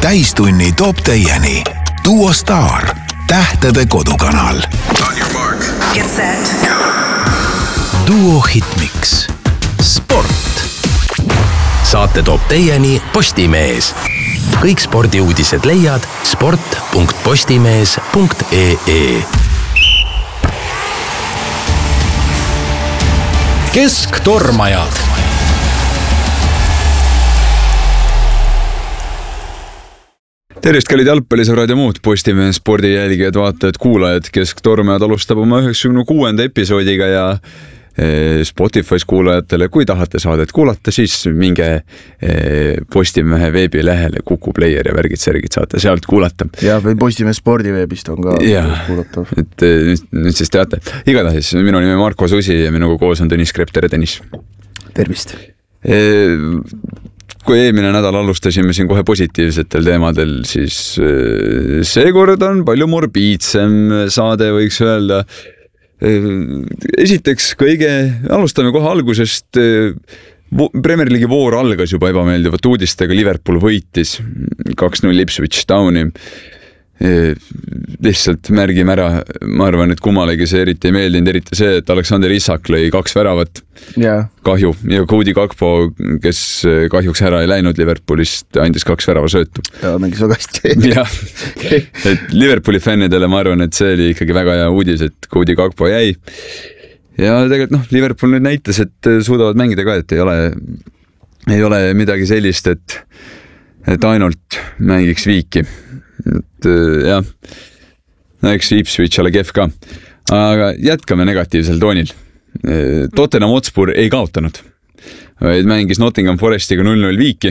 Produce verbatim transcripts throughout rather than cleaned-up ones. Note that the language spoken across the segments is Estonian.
täistunni toob teieni Duo Star, tähtede kodukanal. On your mark. Get set. Duo Hitmix. Sport. Saate toob teieni Postimees. Kõik spordiuudised leiad sport punkt postimees punkt ee. Kesktormajad. Tervist, kallid jalgpallisõbrad ja muud Postimehe spordijälgijad, vaatajad, kuulajad. Kesktormajad alustab oma üheksakümne kuuenda episoodiga ja Spotify's kuulajatele, kui tahate saadet kuulata, siis minge Postimehe veebilehele, Kuku Player ja värgid, särgid saate sealt kuulata. Ja või Postimehe spordiveebist on ka ja, kuulatav. Et nüüd, nüüd siis teate. Igatahes, minu nimi Marko Susi ja minuga koos on Tõnis Krepter ja Tõnis. Tervist. E Kui eelmine nädal alustasime siin kohe positiivsetel teemadel, siis seekord on palju morbiidsem saade, võiks öelda. Esiteks kõige, alustame kohe algusest. Premier League'i voor algas juba ebameeldivat uudistega, Liverpool võitis kaks null Ipswich Towni. Lihtsalt märgime ära, ma arvan, et kummalegi see eriti ei meeldinud, eriti see, et Alexander Isak lõi kaks väravat yeah. kahju ja Cody Gakpo, kes kahjuks ära ei läinud Liverpoolist, andis kaks värava söötu. Ja mängis väga hästi. jah, et Liverpooli fännidele ma arvan, et see oli ikkagi väga hea uudis, et Cody Gakpo jäi. Ja tegelikult noh, Liverpool nüüd näitas, et suudavad mängida ka, et ei ole, ei ole midagi sellist, et, et ainult mängiks viiki. Et jah, eks Ipswich ole kehv ka. Aga jätkame negatiivsel toonil. Tottenham Hotspur ei kaotanud, vaid mängis Nottingham Forestiga null null viiki.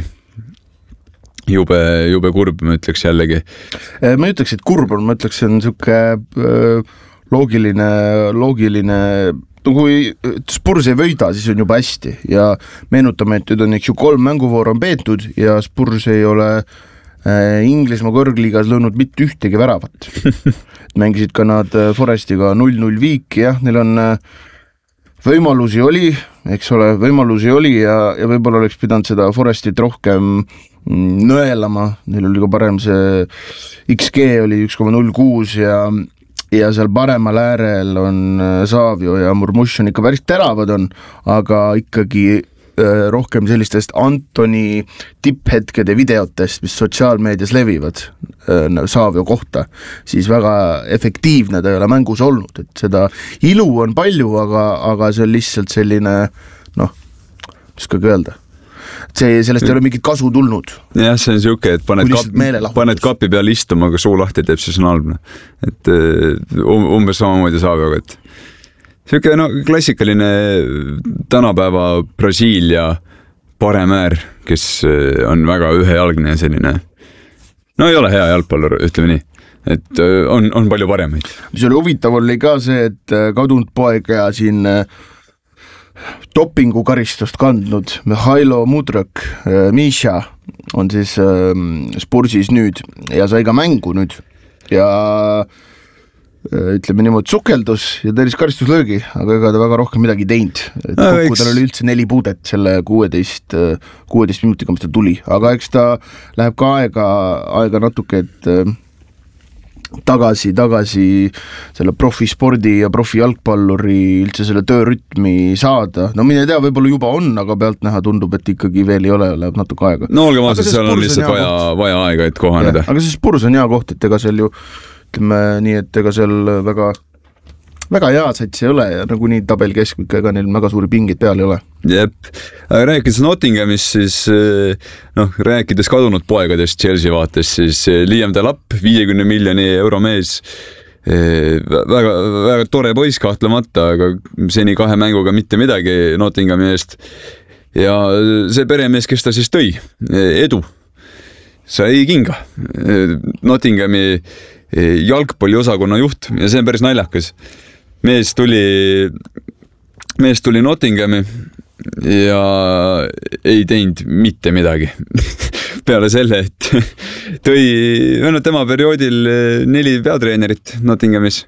Jube, jube kurb, ma ütleks jällegi. Ma ütleks, et kurb on, ma ütleks, see on niisugune loogiline, loogiline, no kui Spurs ei võida, siis on juba hästi. Ja meenutame, et nüüd on eks ju kolm mänguvoor on peetud ja Spurs ei ole Inglismaa kõrgliigas lõunud mitte ühtegi väravat. Mängisid ka nad Forestiga null null viiki, jah, neil on võimalusi oli, eks ole, võimalusi oli ja, ja võib-olla oleks pidanud seda Forestit rohkem nõelama, neil oli ka parem see X G oli üks koma null kuus ja, ja seal paremal äärel on Savio ja Murmush on ikka päris teravad on, aga ikkagi rohkem sellistest Antoni tipphetkede videotest, mis sotsiaalmeedias levivad Savio kohta, siis väga efektiivne ta ei ole mängus olnud, et seda ilu on palju, aga, aga see on lihtsalt selline, noh, mis ka öelda, see, sellest ei ole mingit kasu tulnud. Jah, see on siuke, et paned, kap, paned kapi peal istuma, aga suu lahti teeb, siis on halb. Et um, umbes samamoodi Savioga, et siuke no, klassikaline tänapäeva Brasiilia paremäär, kes on väga ühejalgne ja selline, no ei ole hea jalgpallur, ütleme nii, et on, on palju paremaid. Mis oli huvitav oli ka see, et kadunud poeg ja siin dopingu karistust kandnud Mihhailo Mudrõk, Misha on siis Spursis nüüd ja sai ka mängu nüüd ja ütleme niimoodi sukeldus ja teris karistuslöögi, aga ega ta väga rohkem midagi teinud. Et no, kokku eks... tal oli üldse neli puudet selle kuueteist, kuueteist minutiga, mis ta tuli, aga eks ta läheb ka aega, aega natuke, et tagasi, tagasi selle profispordi ja profi jalgpalluri üldse selle töörütmi saada. No mine tea, võib-olla juba on, aga pealt näha tundub, et ikkagi veel ei ole, läheb natuke aega. No olge maas, et seal on lihtsalt vaja, vaja aega, et kohaneda. Ja, aga see Spurs on hea koht, et ega seal ju ütleme nii, et ega seal väga, väga hea sats ei ole ja nagu nii tabel keskmik, ega neil väga suuri pingid peal ei ole. Jep, rääkides Nottinghamis, siis noh, rääkides kadunud poegadest Chelsea vaates, siis Liam Delap, viiekümne miljoni euro mees, väga, väga tore poiss kahtlemata, aga seni kahe mänguga mitte midagi Nottinghami eest. Ja see peremees, kes ta siis tõi, Edu, sai kinga. Nottinghami jalgpalli osakonna juht ja see on päris naljakas. Mees tuli, mees tuli Nottinghami ja ei teinud mitte midagi. Peale selle, et tõi no, tema perioodil neli peatreenerit Nottinghamis.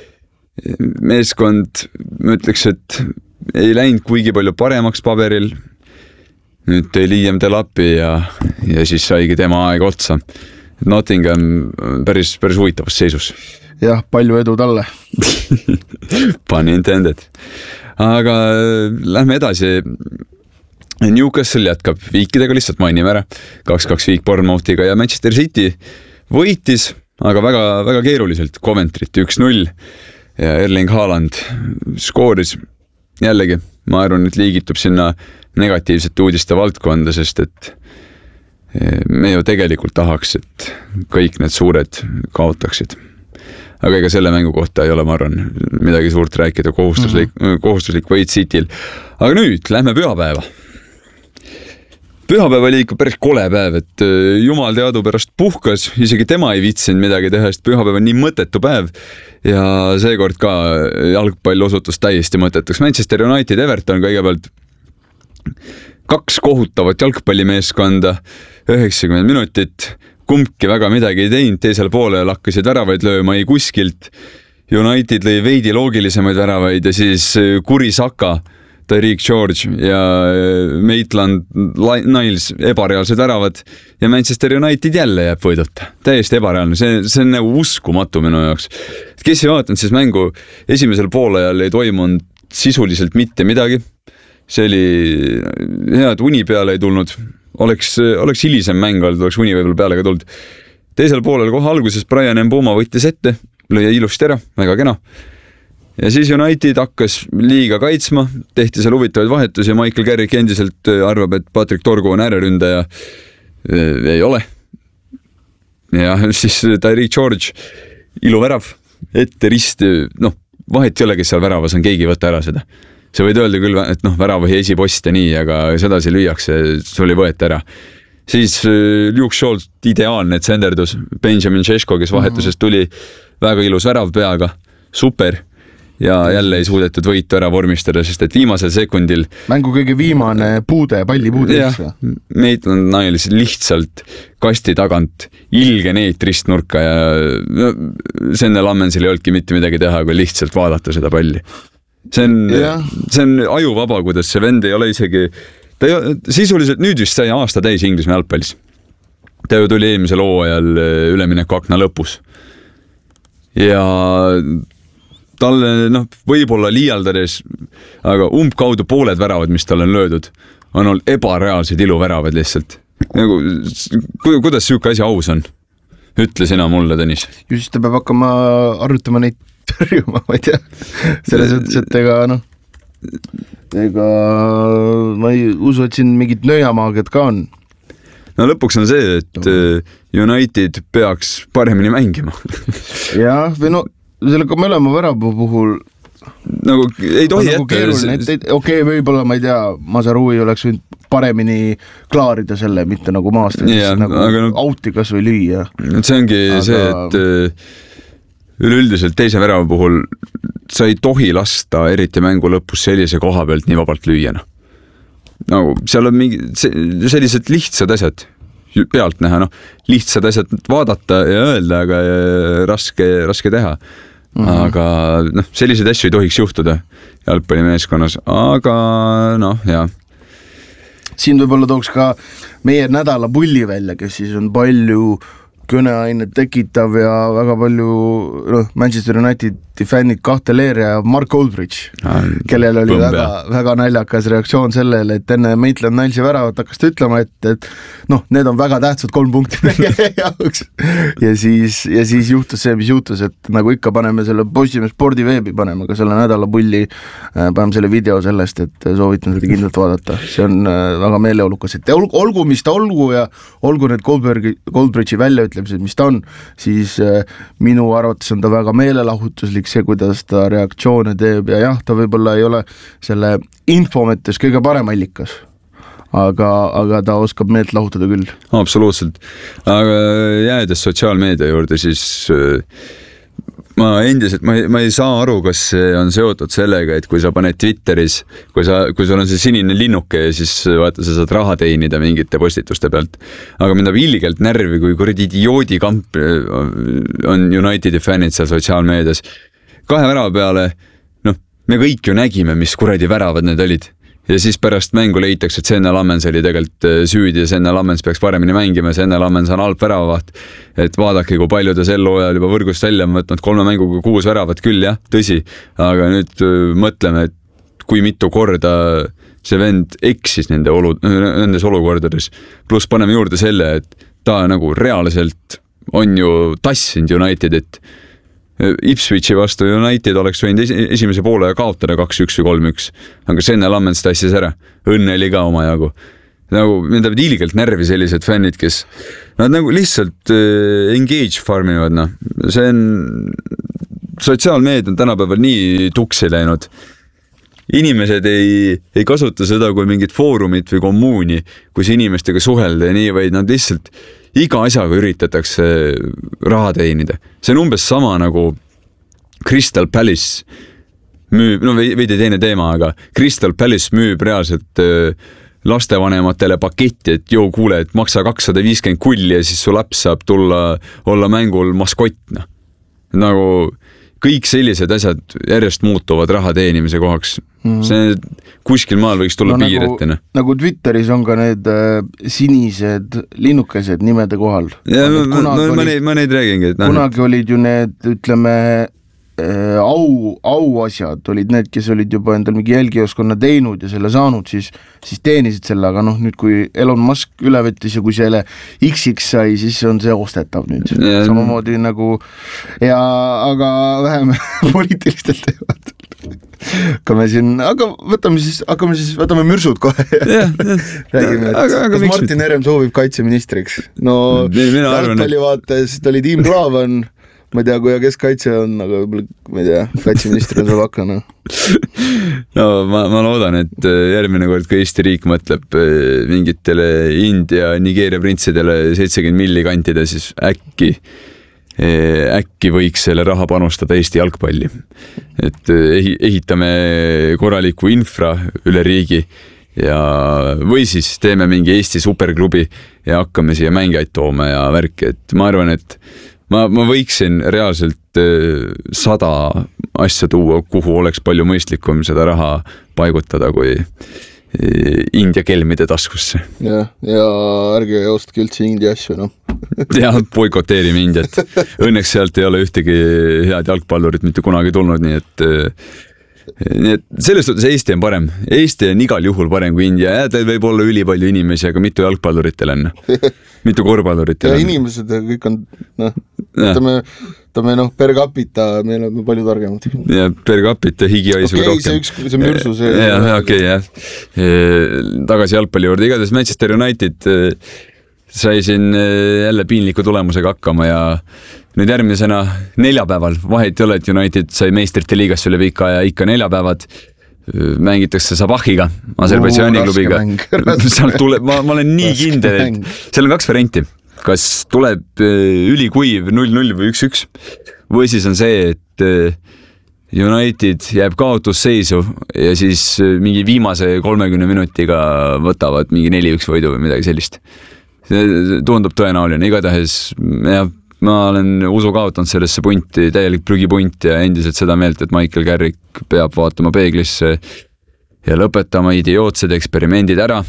Meeskond, ma ütleks, et ei läinud kuigi palju paremaks paberil. Nüüd tõi Liam Delapi ja, ja siis saigi tema aeg otsa. Nottingham päris, päris huvitavas seisus. Jah, palju edu talle. Pun intended. Aga lähme edasi. Newcastle jätkab viikidega, lihtsalt mainime ära. kaks kaks viik Bournemouthiga ja Manchester City võitis, aga väga, väga keeruliselt Coventry't üks null ja Erling Haaland skooris jällegi. Ma arvan, et liigitub sinna negatiivsete uudiste valdkonda, sest et me ju tegelikult tahaks, et kõik need suured kaotaksid. Aga ega selle mängu kohta ei ole, ma arvan, midagi suurt rääkida, kohustuslik, mm-hmm. kohustuslik võit Cityl. Aga nüüd lähme pühapäeva. Pühapäeva oli ikka päris kole päev, et jumal teadu pärast puhkas, isegi tema ei vitsinud midagi teha, sest pühapäev on nii mõttetu päev ja seekord ka jalgpall osutus täiesti mõttetuks. Manchester United Everton kõigepealt kaks kohutavat jalgpallimeeskonda, üheksakümmend minutit, kumbki väga midagi ei teinud, teisel poolel hakkasid väravaid lööma ei kuskilt. United lõi veidi loogilisemaid väravaid ja siis Kuri Saka, Tyreek George ja Maitland Niles ebareaalsed väravad ja Manchester United jälle jääb võiduta. Täiesti ebareaalne, see, see on nagu uskumatu minu jaoks. Kes ei vaatanud siis mängu esimesel poolajal ei toimunud sisuliselt mitte midagi. See oli head uni peale ei tulnud. Oleks, oleks hilisem mäng olnud, oleks uni võib-olla peale ka tulnud. Teisel poolel kohe alguses Brian Mboma võttis ette, lõi ilusti ära, väga kena. Ja siis United hakkas liiga kaitsma, tehti seal huvitavaid vahetusi ja Michael Carrick endiselt arvab, et Patrick Torgu on ääreründaja. Ei ole. Ja siis Tyreek George, iluvärav, ette risti, noh, vahet ei ole, kes seal väravas on, keegi võtta ära seda. See võid öelda küll, et noh, väravahi esipost ja nii, aga sedasi lüüakse, see oli võet ära. Siis Luke Shaw ideaalne tsenderdus, Benjamin Šeško, kes vahetusest tuli, väga ilus värav peaga, super. Ja jälle ei suudetud võitu ära vormistada, sest et viimasel sekundil mängu kõige viimane puude, pallipuude ja, Maitland Niles lihtsalt kasti tagant ilge neet ristnurka ja no, Senne Lammensil ei olnudki mitte midagi teha, kui lihtsalt vaadata seda palli. See on, see on ajuvaba, kuidas see vend ei ole isegi ta ei, sisuliselt nüüd vist sai aasta täis Inglismaa jalgpallis. Ta ju tuli eelmisel hooajal ülemineku akna lõpus ja talle, noh, võib-olla liialdades, aga umbkaudu pooled väravad, mis tal on löödud, on olnud ebareaalsed iluväravad lihtsalt. Nagu, kuidas siuke asi aus on? Ütle sina mulle, Tõnis. Ju siis ta peab hakkama arutama neid tõrjuma, ma ei tea. Selles mõttes, et ega, noh, ega ma ei usu, et siin mingid nööjamaagiad ka on. No lõpuks on see, et United peaks paremini mängima. Jah, või no sellega mõlema värava puhul nagu ei tohi nagu jätta. Okei, okay, võib-olla ma ei tea, Mazarui oleks võinud paremini klaarida selle, mitte nagu maast, yeah, nagu no, auti kas või lüüa. See ongi aga see, et üleüldiselt teise värava puhul sa ei tohi lasta eriti mängu lõpus sellise koha pealt nii vabalt lüüa. Nagu seal on mingi sellised lihtsad asjad pealt näha, noh, lihtsad asjad vaadata ja öelda, aga raske, raske teha. Mm-hmm. Aga noh, selliseid asju ei tohiks juhtuda jalgpallimeeskonnas, aga noh, jah. Siin võib-olla tooks ka meie nädala pulli välja, kes siis on palju kõneainet tekitav ja väga palju noh, Manchester Unitedi fännid kahte leer ja Mark Goldbridge, ah, kellel oli väga, väga naljakas reaktsioon sellele, et enne Maitland Nilesi väravat hakkas ta ütlema, et, et noh, need on väga tähtsad kolm punkti meie jaoks. Ja siis, ja siis juhtus see, mis juhtus, et nagu ikka paneme selle Postimehe spordiveebi, paneme ka selle nädala pulli, paneme selle video sellest, et soovitan seda kindlalt vaadata. See on väga meeleolukas, et olgu, mis ta olgu ja olgu need Goldbridge'i välja ütle, mis ta on, siis minu arvates on ta väga meelelahutuslik see, kuidas ta reaktsioone teeb ja jah, ta võib-olla ei ole selle info mõttes kõige parem allikas, aga, aga ta oskab meelt lahutada küll. Absoluutselt. Aga jäädes sotsiaalmeedia juurde, siis ma endiselt, ma ei, ma ei saa aru, kas see on seotud sellega, et kui sa paned Twitteris, kui, sa, kui sul on see sinine linnuke ja siis vaata, sa saad raha teenida mingite postituste pealt. Aga mind on ilgelt närvi, kui kuradi idioodi kamp on Unitedi fännid seal sotsiaalmeedias. Kahe värava peale, noh, me kõik ju nägime, mis kuradi väravad need olid. ja siis pärast mängu leitakse, et Senne Lammens oli tegelikult süüdi ja Senne Lammens peaks paremini mängima ja Senne Lammens on halb väravavaht. Et vaadake, kui palju ta sel hooajal juba võrgust välja on võtnud, kolme mänguga kuus väravat küll, jah, tõsi, aga nüüd mõtleme, et kui mitu korda see vend eksis nende olu, nendes olukordades, pluss paneme juurde selle, et ta nagu reaalselt on ju tassinud United, et Ipswichi vastu United oleks võinud esimese poole kaotada kaks üks või kolm üks, aga Senne Lammens tassis ära, õnne oli ka omajagu. Nagu need on ilgelt närvi sellised fännid, kes nad nagu lihtsalt äh, engage farmivad, noh. See on, sotsiaalmeedia on tänapäeval nii tuksi läinud. Inimesed ei, ei kasuta seda kui mingit foorumit või kommuuni, kus inimestega suhelda ja nii, vaid nad lihtsalt iga asjaga üritatakse raha teenida. See on umbes sama nagu Crystal Palace müüb, no veidi teine teema, aga Crystal Palace müüb reaalselt lastevanematele paketti, et joo, kuule, et maksa kakssada viiskümmend kulli ja siis su laps saab tulla olla mängul maskotna. Nagu kõik sellised asjad järjest muutuvad raha teenimise kohaks. Mm. See kuskil maal võiks tulla no, piiretina. Nagu, nagu Twitteris on ka need äh, sinised linnukesed nimede kohal. Ja, ma, ma, ma, ma, neid, ma neid räägingi. Et, kunagi olid ju need, ütleme, äh, au, au asjad, olid need, kes olid juba endal mingi jälgioskonna teinud ja selle saanud, siis, siis teenisid selle, aga noh, nüüd kui Elon Musk üle võttis ja kui selle X X sai, siis on see ostetav nüüd. Ja, samamoodi nagu, ja aga vähem poliitilistel teevad. Hakkame siin, aga võtame siis, hakkame siis, võtame mürsud kohe ja, ja. Räägime, et aga, aga kas Martin Herem soovib kaitseministriks? No jalgpalli vaates, ta oli Tiim Klaavan, ma ei tea, kui ja kes kaitse on, aga ma ei tea, kaitseministri on seal hakana. No ma, ma loodan, et järgmine kord, kui Eesti riik mõtleb mingitele India, Nigeeria printsidele seitsekümmend milli kantida, siis äkki äkki võiks selle raha panustada Eesti jalgpalli. Et ehitame korraliku infra üle riigi ja või siis teeme mingi Eesti superklubi ja hakkame siia mängijaid tooma ja värki. Et ma arvan, et ma, ma võiksin reaalselt sada asja tuua, kuhu oleks palju mõistlikum seda raha paigutada kui India kelmide taskusse. Ja, ja ärge ostke üldse India asju, noh. Ja boikoteerime Indiat. Õnneks sealt ei ole ühtegi head jalgpallurit mitte kunagi tulnud, nii et, nii et selles suhtes Eesti on parem. Eesti on igal juhul parem kui India. Ja teil võib olla üli palju inimesi, aga mitu jalgpalluritel on. Mitu korvpalluritel on. Ja inimesed kõik on, noh, ütleme, ütleme, noh, per capita, meil on palju targemad. Ja per capita higihaisu okay, rohkem. Okei, see üks, see mürsu. See ja, okei, okay, jah. Tagasi jalgpalli juurde. Igatahes Manchester United sai siin jälle piinliku tulemusega hakkama ja nüüd järgmisena neljapäeval, vahet ei ole, et United sai meistrite liigasse üle pika ja ikka neljapäevad mängitakse Sabahiga, Aserbaidžaani klubiga. Seal tuleb, ma, ma olen nii kindel, et seal on kaks varianti. Kas tuleb ülikuiv null null või üks üks või siis on see, et United jääb kaotusseisu ja siis mingi viimase kolmekümne minutiga võtavad mingi neli üks võidu või midagi sellist. See tundub tõenäoline, igatahes ja ma olen usu kaotanud sellesse punti, täielik prügipunt ja endiselt seda meelt, et Michael Carrick peab vaatama peeglisse ja lõpetama idiootsed eksperimendid ära.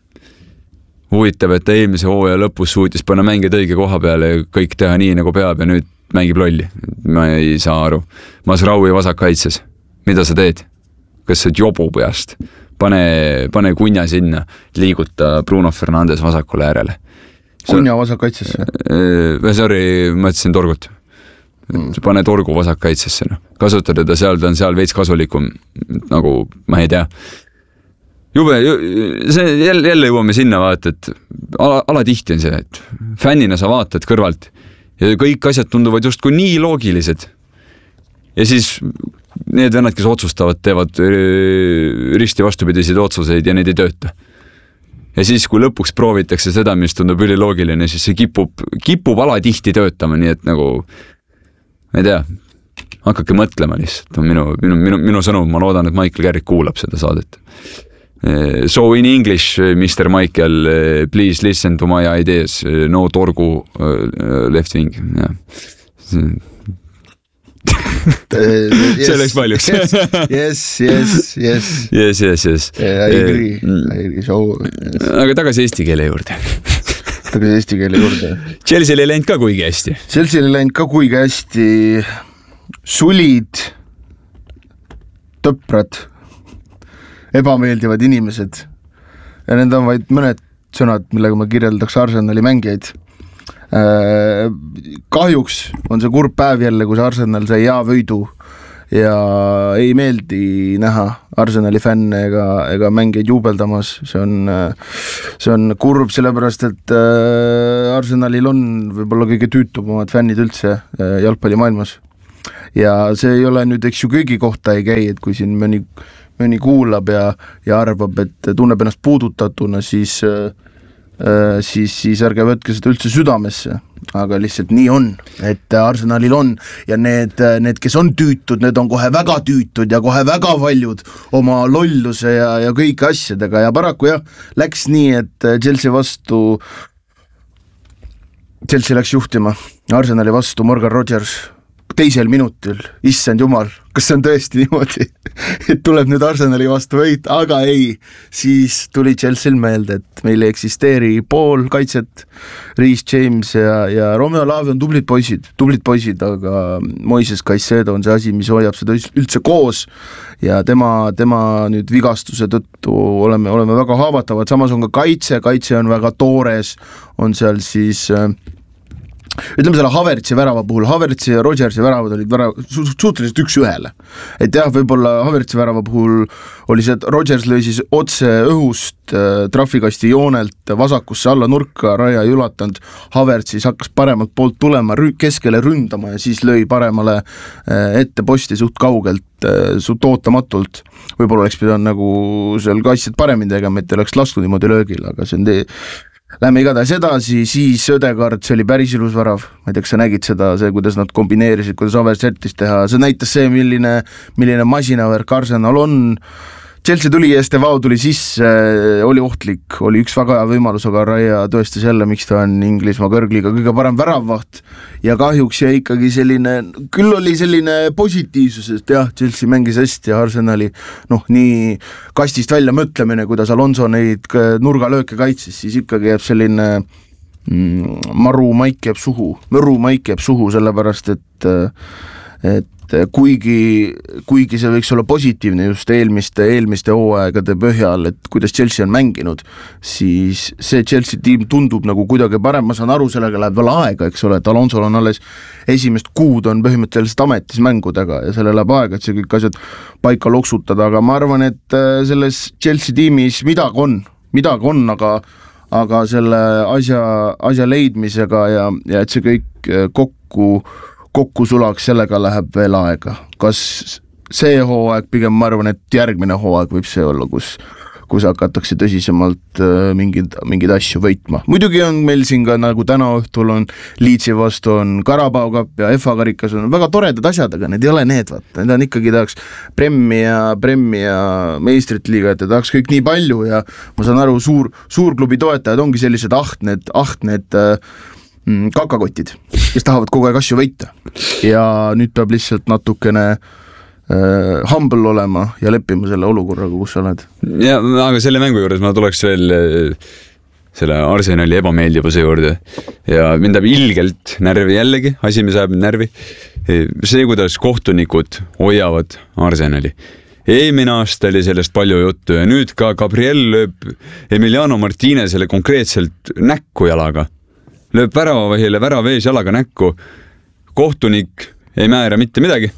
Huvitav, et ta eelmise hooaja lõpus suutis panna mängid õige koha peale ja kõik teha nii, nagu peab ja nüüd mängib lolli. Ma ei saa aru. Masraoui vasakkaitses. Mida sa teed? Kas sa jobu peast? Pane, pane Kunja sinna, liiguta Bruno Fernandes vasakule äärele. Kunja vasakkaitsesse? Sorry, ma ütlesin Torgut. Mm. Pane Torgu vasakkaitsesse. No. Kasutada ta seal, ta on seal veits kasulikum, nagu ma ei tea. Jube, see jälle, jälle jõuame sinna vaata, et ala, ala tihti on see, et fännina sa vaatad kõrvalt ja kõik asjad tunduvad just kui nii loogilised. Ja siis need vennad, kes otsustavad, teevad risti vastupidiseid otsuseid ja need ei tööta. Ja siis, kui lõpuks proovitakse seda, mis tundub üliloogiline, siis see kipub, kipub alatihti töötama, nii et nagu, ma ei tea, hakake mõtlema lihtsalt. Minu, minu, minu, minu sõnum, ma loodan, et Michael Carrick kuulab seda saadet. So in English, mister Michael, please listen to my ideas. No Torgu left wing. Yeah. see läks paljuks. Yes, yes, yes, yes. Yes, yes, yes. I agree, I agree, so. Yes. Aga tagasi eesti keele juurde. Tagasi eesti keele juurde. Chelsea ei läinud ka kuigi hästi. Chelsea ei läinud ka kuigi hästi. Sulid, töprad, ebameeldivad inimesed. Ja need on vaid mõned sõnad, millega ma kirjeldaks Arsenali mängijaid. Kahjuks on see kurb päev jälle, kus Arsenal sai hea võidu ja ei meeldi näha Arsenali fänne ega, ega mängijaid juubeldamas. See on, see on kurb, sellepärast, et Arsenalil on võib-olla kõige tüütumad fännid üldse jalgpallimaailmas. Ja see ei ole nüüd, eks ju, kõigi kohta ei käi, et kui siin mõni, mõni kuulab ja, ja arvab, et tunneb ennast puudutatuna, siis siis, siis ärge võtke seda üldse südamesse, aga lihtsalt nii on, et Arsenalil on ja need, need, kes on tüütud, need on kohe väga tüütud ja kohe väga paljud oma lolluse ja, ja kõike asjadega ja paraku jah, läks nii, et Chelsea vastu Chelsea läks juhtima Arsenali vastu Morgan Rogers teisel minutil, issand jumal, kas see on tõesti niimoodi, et tuleb nüüd Arsenali vastu võit, aga ei, siis tuli Chelsea'l meelde, et meil ei eksisteeri pool kaitset, Reece James ja, ja Romeo Lavia on tublid poisid, tublid poisid, aga Moises Caicedo on see asi, mis hoiab seda üldse koos ja tema, tema nüüd vigastuse tõttu oleme, oleme väga haavatavad, samas on ka kaitse, kaitse on väga toores, on seal siis ütleme selle Havertzi värava puhul, Havertzi ja Rogersi väravad olid värav, su- suhteliselt üks ühele. Et jah, võib-olla Havertzi värava puhul oli see, et Rogers lõi siis otse õhust äh, trafikasti joonelt vasakusse alla nurka, raja ei ulatanud, Havertz siis hakkas paremalt poolt tulema, rü- keskele ründama ja siis lõi paremale äh, ette posti suht kaugelt, äh, suht ootamatult. Võib-olla oleks pidanud nagu seal kaitsjad paremini tegema, et ei oleks lastud niimoodi löögil, aga see on tee Lähme igatahes edasi, siis Ödegaard, see oli päris ilus värav, ma ei tea, kas sa nägid seda, see, kuidas nad kombineerisid, kuidas Havertz jättis teha, see näitas see, milline, milline masinavärk Arsenal on. Chelsea tuli, Estevao tuli sisse, oli ohtlik, oli üks väga hea võimalus, aga Raia tõestas jälle, miks ta on Inglismaa kõrgliiga kõige parem väravvaht ja kahjuks jäi ikkagi selline, küll oli selline positiivsus, et jah, Chelsea mängis hästi ja Arsenali noh, nii kastist välja mõtlemine, kuidas Alonso neid nurgalööke kaitsis, siis ikkagi jääb selline mm, maru maik jääb suhu, mõru maik jääb suhu, sellepärast et et kuigi, kuigi see võiks olla positiivne just eelmiste, eelmiste hooaegade põhjal, et kuidas Chelsea on mänginud, siis see Chelsea tiim tundub nagu kuidagi parem, ma saan aru, sellega läheb veel aega, eks ole, et Alonsol on alles esimest kuud on põhimõtteliselt ametis mängudega ja selle läheb aega, et see kõik asjad paika loksutada, aga ma arvan, et selles Chelsea tiimis midagi on, midagi on, aga aga selle asja, asja leidmisega ja, ja et see kõik kokku kokku sulaks, sellega läheb veel aega. Kas see hooaeg, pigem ma arvan, et järgmine hooaeg võib see olla, kus, kus hakatakse tõsisemalt mingid, mingid asju võitma. Muidugi on meil siin ka, nagu täna õhtul on Leedsi vastu on Carabao Cup ja F A karikas on väga toredad asjad, aga need ei ole need, vaata. Need on ikkagi tahaks Premmi ja, Premmi ja Meistrit liiga, et tahaks kõik nii palju ja ma saan aru, suur, suurklubi toetajad ongi sellised ahtned, ahtned kakakotid, kes tahavad kogu aeg asju võita ja nüüd peab lihtsalt natukene äh, humble olema ja leppima selle olukorraga, kus sa oled. Ja, aga selle mängu juures ma tuleks veel selle Arsenali ebameeldivuse juurde ja mind läheb ilgelt närvi jällegi, asi, mis ajab närvi, see, kuidas kohtunikud hoiavad Arsenali. Eelmine aasta oli sellest palju juttu ja nüüd ka Gabriel lööb Emiliano Martinezele konkreetselt näkku jalaga. Lööb väravahile väravees jalaga näkku, kohtunik ei määra mitte midagi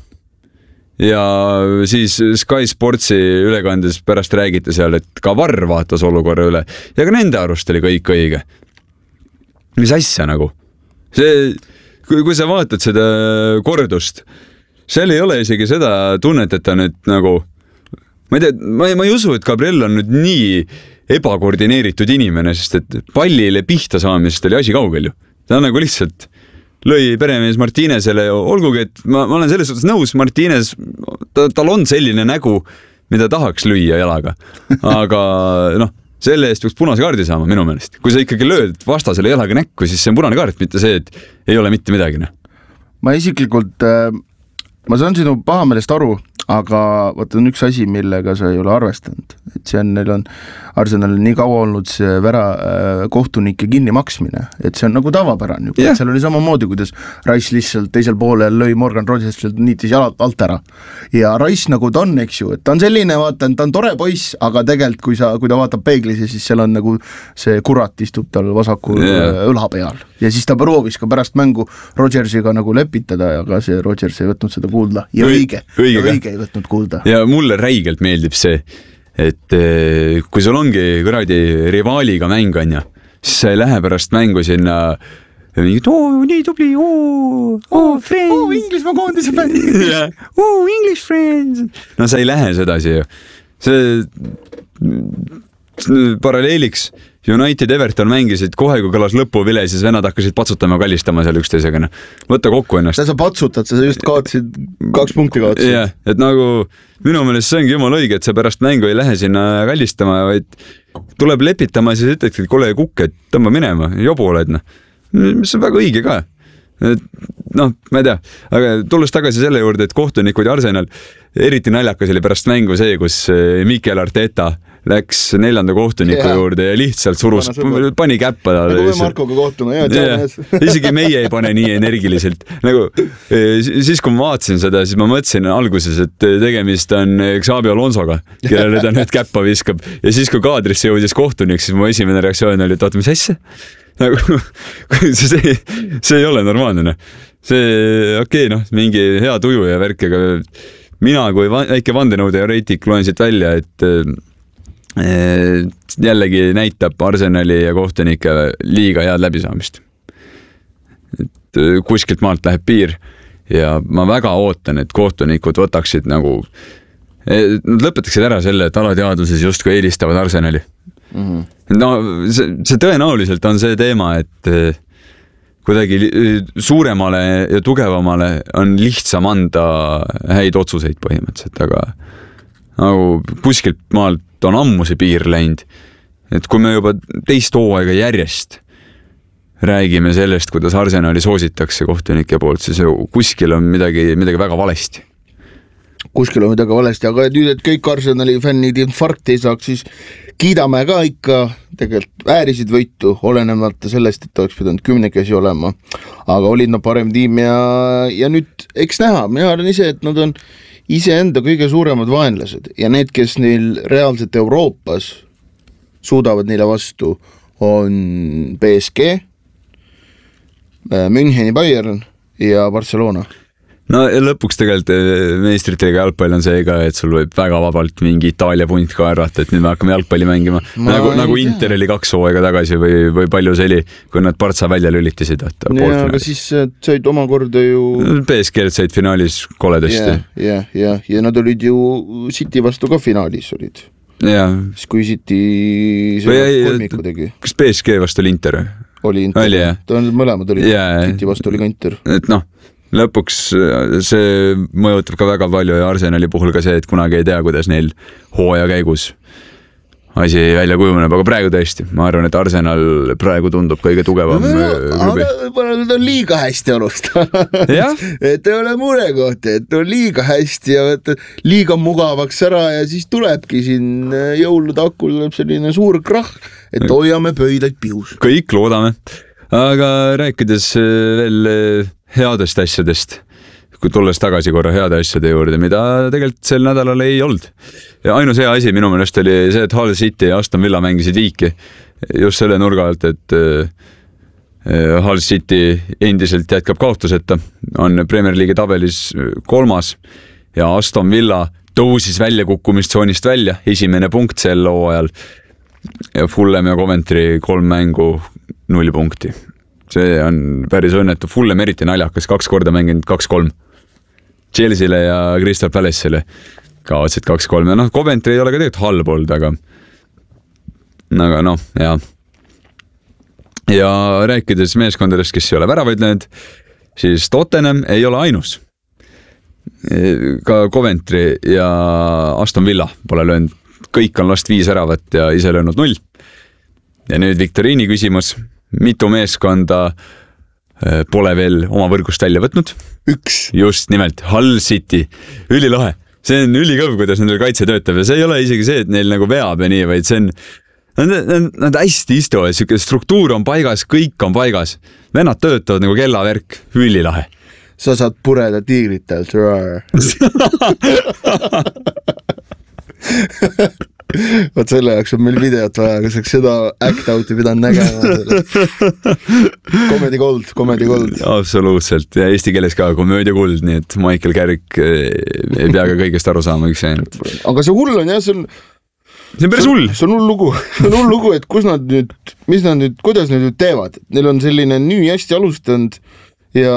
ja siis Sky Sportsi ülekandes pärast räägite seal, et ka V A R vaatas olukorra üle ja ka nende arust oli kõik õige. Mis asja nagu? See, kui, kui sa vaatad seda kordust, seal ei ole isegi seda tunnet, et ta nüüd nagu ma ei tea, ma ei, ma ei usu, et Gabriel on nüüd nii ebakoordineeritud inimene, sest et pallile pihta saamisest oli asi kaugel ju. Ta nagu lihtsalt lõi peremees Martinezele, olgugi, et ma, ma olen selles suhtes nõus, Martinez, ta, tal on selline nägu, mida tahaks lüüa jalaga. Aga noh, selle eest võiks punase kaardi saama minu meelest. Kui sa ikkagi lööd vastasele jalaga näkku, siis see on punane kaart, mitte see, et ei ole mitte midagi. Ma isiklikult äh, ma saan sinu pahameelest aru, aga vaata on üks asi, millega sa ei ole arvestanud, et see on, neil on Arsenalil nii kaua olnud see vära äh, kohtunike kinni maksmine, et see on nagu tavapärane juba, yeah. Seal oli samamoodi, kuidas Rice lihtsalt teisel poolel lõi Morgan Rodgers, niitis jalad alt ära ja Rice nagu ta on, eks ju, et ta on selline, vaata, ta on tore poiss, aga tegelikult kui, sa, kui ta vaatab peeglisse, siis seal on nagu see kurat istub tal vasakul yeah. õlha peal ja siis ta proovis ka pärast mängu Rodgersiga nagu lepitada, aga see Rodgers ei võtnud seda kuulda ja õige, õige, õige ei võtnud kuulda. Ja mulle räigelt meeldib see, et kui sul ongi kuradi rivaaliga mäng on ja, siis sa ei lähe pärast mängu sinna mingi, oo, nii tubli, oo, oo, friends. Oo, Inglismaa koondise bändi. Oo, English friends. No sa ei lähe sedasi ju. See paralleeliks United Everton mängisid kohe, kui kõlas lõpuvile, siis vennad hakkasid patsutama ja kallistama seal üksteisega. Võtta kokku ennast. Sa patsutad, sa just kaotasid, kaks punkti kaotasid. Jah, et nagu minu meelest see ongi jumal õige, et sa pärast mängu ei lähe sinna kallistama, vaid tuleb lepitama ja siis ütled, et kole kukk, et tõmba minema, jobu oled. No. Mis on väga õige ka. Et, noh, ma ei tea, aga tulles tagasi selle juurde, et kohtunikud ja Arsenal, eriti naljakas oli pärast mängu see, kus Mikel Arteta läks neljanda kohtuniku ja. Juurde ja lihtsalt surus, pani käppa. Nagu me Markoga kohtuma, jah, ja, isegi meie ei pane nii energiliselt. Nagu, siis kui ma vaatasin seda, siis ma mõtlesin alguses, et tegemist on Xabi Alonsoga, kellele ta nüüd käppa viskab. Ja siis kui kaadrisse jõudis kohtunik, siis mu esimene reaktsioon oli, et oota, mis asja? Nagu, see, see ei ole normaalne. See, okei, okay, noh, mingi hea tuju ja värk, aga mina kui väike vandenõude ja reitik loen siit välja, et jällegi näitab Arsenali ja kohtunike liiga head läbisaamist. Et kuskilt maalt läheb piir ja ma väga ootan, et kohtunikud võtaksid nagu, nad lõpetaksid ära selle, et alateadvuses justkui eelistavad Arsenali. Mm-hmm. No see, see tõenäoliselt on see teema, et kuidagi suuremale ja tugevamale on lihtsam anda häid otsuseid põhimõtteliselt, aga nagu kuskilt maalt on ammu see piir läinud. Et kui me juba teist hooaega järjest räägime sellest, kuidas Arsenali soositakse kohtunike poolt, siis kuskil on midagi, midagi väga valesti. Kuskil on midagi valesti, aga nüüd, et kõik Arsenali fännid infarkti ei saaks, siis kiidame ka ikka, tegelikult äärisid võitu, olenemata sellest, et oleks pidanud kümnekesi olema, aga olid nad parem tiim ja, ja nüüd eks näha, mina olen ise, et nad on iseenda kõige suuremad vaenlased ja need, kes neil reaalselt Euroopas suudavad neile vastu, on P S G, Müncheni Bayern ja Barcelona. No ja lõpuks tegelikult meistritiga jalgpall on see ka, et sul võib väga vabalt mingi Itaalia punt ka arvata, et nüüd me hakkame jalgpalli mängima. Ma nagu, nagu Inter oli kaks hooaega tagasi või, või palju see oli, kui nad Partsa välja lülitasid. Ja, aga siis said omakorda ju... P S G said finaalis koledasti. Ja, ja, ja, ja nad olid ju City vastu ka finaalis olid. Ja. Siis kui City selle kolmiku tegi. Kas P S G vastu oli Inter? Oli Inter. Oli, jah. Mõlemad olid. Ja. City vastu oli ka Inter. Et noh, lõpuks see mõjutab ka väga palju ja Arsenali puhul ka see, et kunagi ei tea, kuidas neil hooaja käigus asi välja kujuneb, aga praegu tõesti, ma arvan, et Arsenal praegu tundub kõige tugevam klubi. Aga nad on liiga hästi alustama. Et ei ole mure kohta, et on liiga hästi ja et liiga mugavaks ära ja siis tulebki siin jõulude hakul tuleb selline suur krahh, et hoiame pöidaid pius. Kõik loodame, aga rääkides veel headest asjadest, kui tulles tagasi korra heade asjade juurde, mida tegelikult sel nädalal ei olnud. Ja ainus hea asi minu meelest oli see, et Hull City ja Aston Villa mängisid viiki just selle nurga alt, et Hull City endiselt jätkab kaotuseta, on Premier League tabelis kolmas ja Aston Villa tõusis väljakukkumistsoonist välja, esimene punkt sel hooajal ja Fulham ja Coventry kolm mängu null punkti. See on päris õnnetu. Fulham eriti naljakas, kaks korda mänginud kaks kolm. Chelsea'le ja Crystal Palace'ile kaotsid kaks kolm. Ja noh, Coventry ei ole ka tegelikult halb olnud, aga aga noh, ja ja rääkides meeskondadest, kes ei ole väravaid löönud, siis Tottenham ei ole ainus. Ka Coventry ja Aston Villa pole löönud. Kõik on last viis äravat ja ise löönud null. Ja nüüd Viktoriini küsimus. Mitu meeskonda pole veel oma võrgust välja võtnud. Üks. Just nimelt, Hull City, ülilahe. See on ülikõv, kuidas nendel kaitse töötab ja see ei ole isegi see, et neil nagu veab ja nii, vaid see on, nad, nad hästi istuvad, siuke struktuur on paigas, kõik on paigas. Vennad töötavad nagu kellavärk, ülilahe. Sa saad pureda tiigritelt. Vaat selle jaoks on meil videot vaja, kas oleks seda act-out'i pidanud nägema. Comedy gold, comedy gold. Absoluutselt ja eesti keeles ka komöödia kuld, nii et Michael Carrick ei pea ka kõigest aru saama üks ainult. Aga see hull on jah, see on see on päris hull. See on hull lugu, see on hull lugu, et kus nad nüüd, mis nad nüüd, kuidas nad nüüd teevad. Neil on selline nii hästi alustanud ja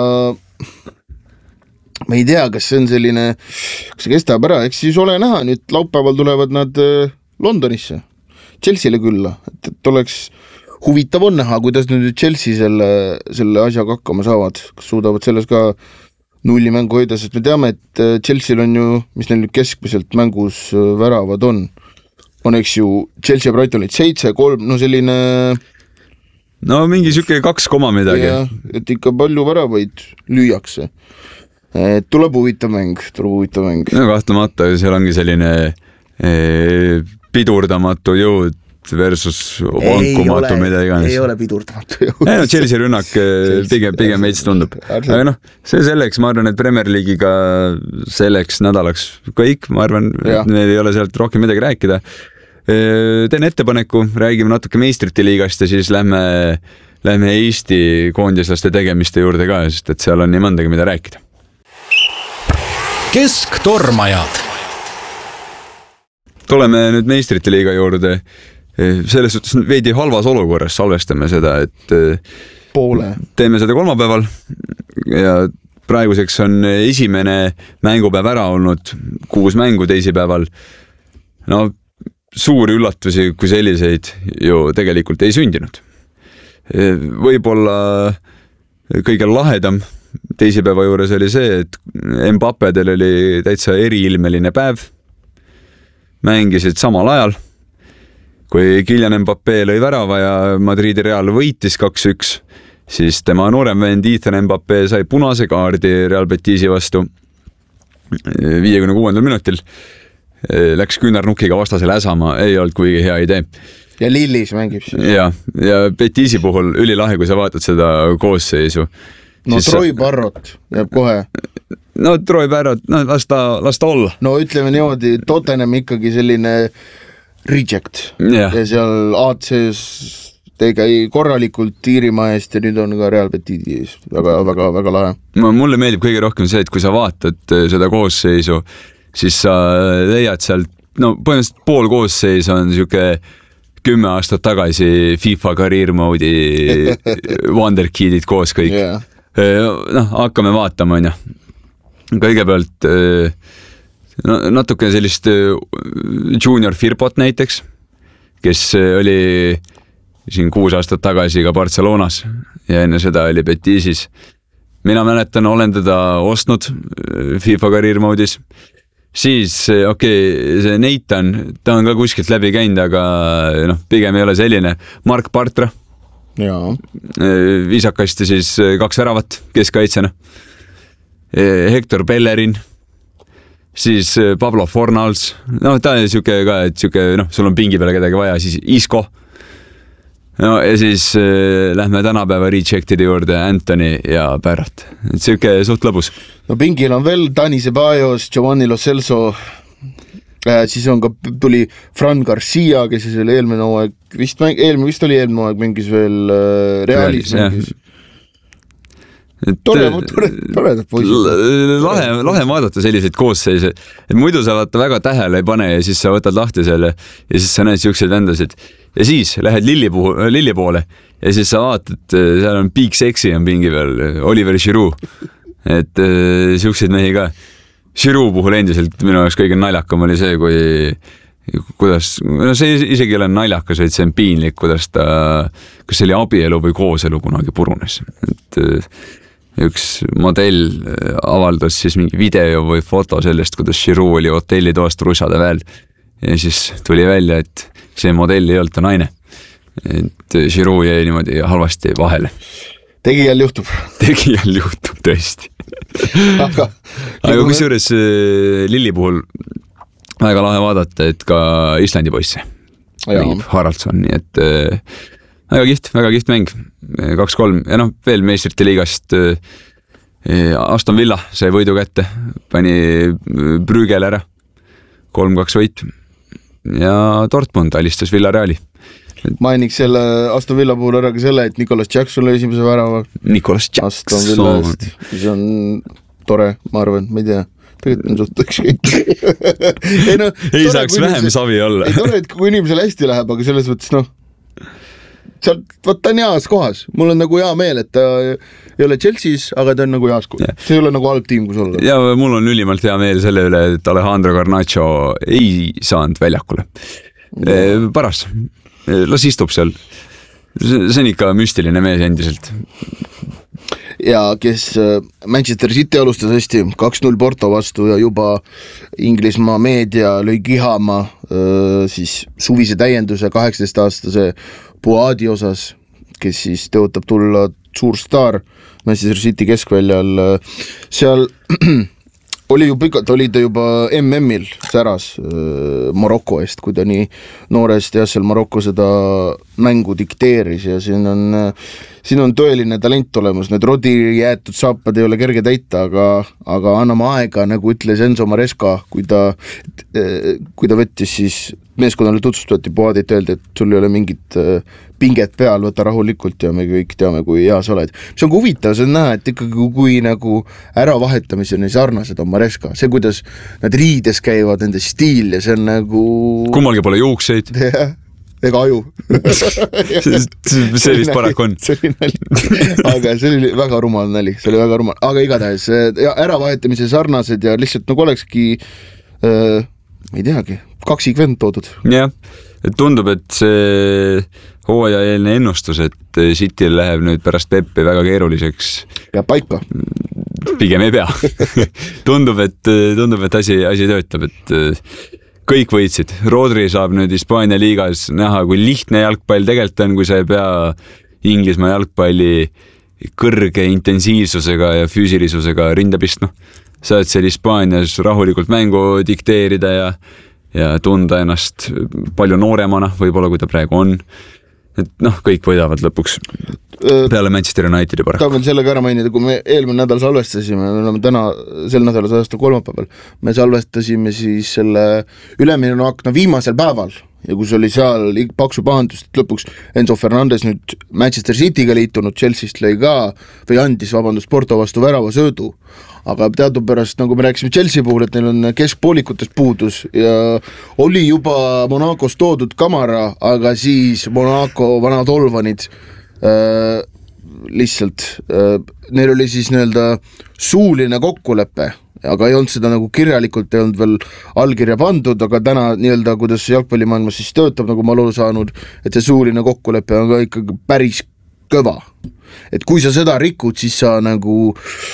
ma ei tea, kas see on selline, kas see kestab ära, eks siis ole näha, nüüd laupäeval tulevad nad Londonisse, Chelsea'le külla, et, et oleks huvitav on näha, kuidas nüüd Chelsea selle, selle asjaga hakkama saavad, kas suudavad selles ka nulli mängu hoida, sest me teame, et Chelsea'l on ju, mis neil nüüd keskmiselt mängus väravad on, on eks ju Chelsea Brightonit seitse, kolm, no selline no mingi siuke kaks koma midagi. Ja, et ikka palju väravaid lüüakse. Et tuleb huvitav mäng, tuleb huvitav mäng. No kahtlemata, seal ongi selline ee, pidurdamatu jõud versus vankumatu mida iganes. Ei ole pidurdamatu jõud. Ei no Chelsea rünnak pigem, pigem veits tundub. Aga noh, see selleks, ma arvan, et Premier League'iga selleks nädalaks kõik, ma arvan, meil ei ole sealt rohkem midagi rääkida. Teen ettepaneku, räägime natuke meistrite liigast ja siis lähme, lähme Eesti koondislaste tegemiste juurde ka, sest et seal on nii mõndagi, mida rääkida. Kesktormajad. Tuleme nüüd meistrite liiga juurde. Selles suhtes veidi halvas olukorras salvestame seda, et poole. Teeme seda kolmapäeval ja praeguseks on esimene mängupäev ära olnud, kuus mängu teisipäeval. No suuri üllatusi kui selliseid ju tegelikult ei sündinud. Võib-olla kõige lahedam teisipäeva juures oli see, et Mbappedel oli täitsa eriilmeline päev. Mängisid samal ajal, kui Kylian Mbappé lõi värava ja Madridi Real võitis kaks üks, siis tema noorem vend Ethan Mbappé sai punase kaardi Real Betisi vastu viiekümne kuuendal minutil. Läks küünarnukiga vastasele äsama, ei olnud kuigi hea idee. Ja Lillis mängib siis. Ja, ja Betisi puhul ülilahe, kui sa vaatad seda koosseisu. No Troy sa... Barrot jääb kohe. No Troy Barrot, no las ta, las ta olla. No ütleme niimoodi, Tottenham ikkagi selline reject. Yeah. Ja seal A C-s tegi korralikult Iirimaa eest ja nüüd on ka Real Betisi ees. Väga, väga, väga lahe. Mulle meeldib kõige rohkem see, et kui sa vaatad seda koosseisu, siis sa leiad sealt, no põhimõtteliselt pool koosseis on siuke kümme aastat tagasi FIFA career mode'i Wonderkidid koos kõik. Yeah. No, hakkame vaatama, on ja. Kõigepealt no, natuke sellist Junior Firpot näiteks, kes oli siin kuus aastat tagasi ka Barcelonas ja enne seda oli Betisis. Mina mäletan, olen teda ostnud FIFA career mode'is. Siis, okei, okay, see Nathan, ta on ka kuskilt läbi käinud, aga noh, pigem ei ole selline. Mark Bartra. Jaa. Isakasti siis kaks väravat keskkaitsena. Hector Bellerin. Siis Pablo Fornals. No ta on siuke ka, et siuke, noh, sul on pingi peale kedagi vaja, siis Isco. No ja siis äh, lähme tänapäeva rejectide juurde Anthony ja Barrett. Et siuke suht lõbus. No pingil on veel Dani Ceballos, Giovanni Lo Celso, äh, siis on ka tuli Fran Garcia, kes siis oli eelmine hooaeg, vist, mäng, eelmine, vist oli eelmine hooaeg mängis veel äh, Realis. Mängis. Tore, tore, toredad poisid. Lahe, lahe vaadata selliseid koosseise, et muidu sa vaata väga tähele ei pane ja siis sa võtad lahti selle ja siis sa näed siukseid vendasid ja siis lähed Lilli, puhu, Lilli poole ja siis sa vaatad, seal on Big Sexy on pingi peal, Oliver Giroud, et äh, siukseid mehi ka. Giroud puhul endiselt minu jaoks kõige naljakam oli see, kui kuidas, no see isegi ei ole naljakas, vaid see on piinlik, kuidas ta, kas see oli abielu või kooselu kunagi purunes, et üks modell avaldas siis mingi video või foto sellest, kuidas Giroud oli hotelli toast rusade väel ja siis tuli välja, et see modell ei olnud ta naine, et Giroud jäi niimoodi halvasti vahele. tegijal juhtub. tegijal juhtub tõesti. aga aga kus juures Lilli puhul väga lahe vaadata, et ka Islandi poisse mängib Haraldsson, nii et väga kiht, väga kiht mäng, kaks kolm ja noh, veel meistrite liigast Aston Villa sai võidu kätte, pani Brügel ära, kolm kaks võit ja Dortmund alistas Villareali. Mainiks selle Aston Villa puhul ära ka selle, et Nicolas Jackson oli esimese värava. Nicolas Jackson. Aston Villa eest, mis on tore, ma arvan, ma ei tea, tegelikult on suht ükskõik. ei, no, ei tore, saaks vähem inimese, savi olla. ei tore, et kui inimesel hästi läheb, aga selles võttes, noh, sealt, võt ta on heas kohas. Mul on nagu hea meel, et ta ei ole Chelsea's, aga ta on nagu heas kohas. See ei ole nagu halb tiim, kus olla. Ja mul on ülimalt hea meel selle üle, et Alejandro Garnacho ei saanud väljakule. No. Paras. Las istub seal. See on ikka müstiline mees endiselt. Ja kes Manchester City alustas hästi kaks null Porto vastu ja juba Inglismaa meedia lõi kihama siis suvise täienduse kaheksateist aastase Boadi osas, kes siis tõotab tulla suur staar Manchester City keskväljal. Seal oli ju pikalt, oli ta juba M M-il säras äh, Maroko eest, kui ta nii noorest ja seal Maroko seda mängu dikteeris ja siin on, siin on tõeline talent olemas, need Rodi jäetud saapad ei ole kerge täita, aga, aga anname aega, nagu ütles Enzo Maresca, kui ta, kui ta võttis siis meeskonnale tutvustati Boadit, öeldi, et sul ei ole mingit pinget peal, võta rahulikult ja me kõik teame, kui hea sa oled. See on huvitav, see on näha, et ikkagi kui nagu äravahetamise sarnased on Maresca, see kuidas nad riides käivad, nende stiil ja see on nagu... Kummalgi pole juukseid. Ega aju. see vist paraku on. See oli nali. Aga see oli väga rumal nali, see oli väga rumal. Aga igatahes ja äravahetamise sarnased ja lihtsalt nagu olekski äh, ma ei teagi, kaksikvend toodud. Jah, tundub, et see hooajaeelne ennustus, et Cityl läheb nüüd pärast Peppi väga keeruliseks. Ja paika. Pigem ei pea. tundub, et, tundub, et asi, asi töötab, et kõik võitsid. Rodri saab nüüd Hispaania liigas näha, kui lihtne jalgpall tegelikult on, kui sa ei pea Inglismaa jalgpalli kõrge intensiivsusega ja füüsilisusega rinda pistma. Saad seal Hispaanias rahulikult mängu dikteerida ja, ja tunda ennast palju nooremana, võib-olla kui ta praegu on. Et noh, kõik võidavad lõpuks peale Manchester Unitedi paraku. Tahan sellega ära mainida, kui me eelmine nädal salvestasime, me oleme täna sel nädal aasta kolmapäeval, me salvestasime siis selle ülemine akna viimasel päeval ja kus oli seal paksu pahandust, et lõpuks Enzo Fernandez nüüd Manchester City'ga liitunud, Chelsea'st lõi ka või andis, vabandust, Porto vastu värava söödu. Aga teadupärast, nagu me rääkisime Chelsea puhul, et neil on keskpoolikutest puudus ja oli juba Monacos toodud Kamara, aga siis Monaco vanad olvanid äh, lihtsalt, äh, neil oli siis nii-öelda suuline kokkulepe, aga ei olnud seda nagu kirjalikult, ei olnud veel allkirja pandud, aga täna nii-öelda, kuidas jalgpallimaailmas siis töötab, nagu ma olen saanud, et see suuline kokkulepe on ka ikkagi päris kõva. Et kui sa seda rikud, siis sa nagu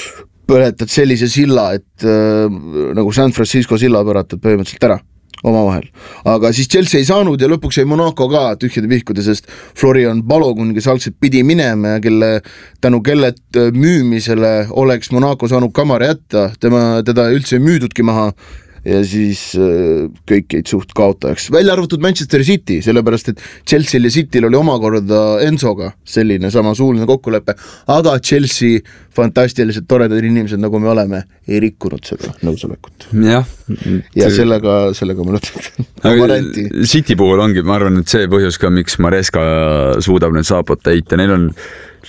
põletad sellise silla, et äh, nagu San Francisco silla põratad põhimõtteliselt ära oma vahel. Aga siis Chelsea ei saanud ja lõpuks jäi Monaco ka tühjade pihkude, sest Florian Balogun, kes algselt pidi minema ja kelle, tänu kelle müümisele oleks Monaco saanud Kamara jätta, tema, teda üldse ei müüdudki maha ja siis äh, kõik jäid suht kaotajaks. Välja arvatud Manchester City, sellepärast et Chelsea ja Cityl oli omakorda Enzoga selline sama suuline kokkulepe, aga Chelsea fantastiliselt toredad inimesed, nagu me oleme, ei rikkunud seda nõusolekut. Ja, ja sellega, sellega ma lõpetan. City puhul ongi, ma arvan, et see põhjus ka, miks Maresca suudab need saapot täita, neil on